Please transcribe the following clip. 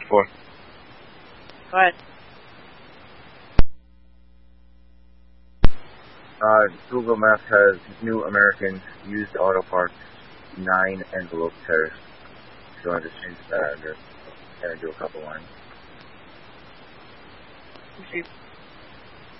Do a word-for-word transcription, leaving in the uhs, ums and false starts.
Four. Go ahead. Uh, Google Maps has New American Used Auto Parts, nine Envelope Terrace. So I just change that address and do a couple lines. Let's see.